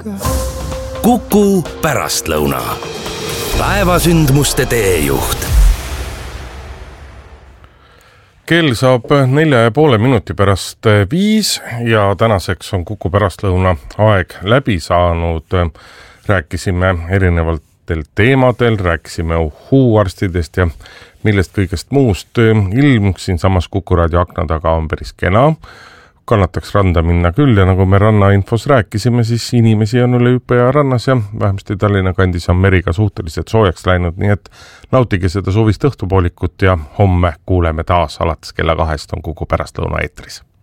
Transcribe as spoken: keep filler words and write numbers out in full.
Kuku pärastlõuna. Päevasündmuste teejuht. Kell saab nelja ja poole minuti pärast viis ja tänaseks on Kuku pärastlõuna aeg läbi saanud. Rääkisime erinevatel teemadel, rääkisime uhuarstidest ja millest kõigest muust. Ilm siin samas Kuku raadio akna taga on päris kena. Kannataks randa minna küll ja nagu me rannainfos rääkisime, siis inimesi on üle hüppeja rannas ja vähemasti Tallinna kandis on meri ka suhteliselt soojaks läinud, nii et nautige seda suvist õhtupoolikut ja homme kuuleme taas alates kella kahest on Kuku pärastlõuna eetris.